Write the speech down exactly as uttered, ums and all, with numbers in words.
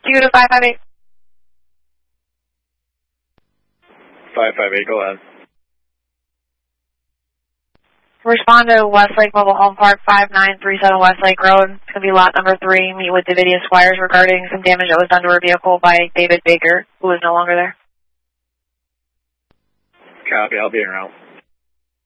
Q to five five eight. five five eight, go ahead. Respond to Westlake Mobile Home Park, five nine three seven Westlake Road. It's going to be lot number three. Meet with Davidia Squires regarding some damage that was done to her vehicle by David Baker, who is no longer there. Copy, I'll be around.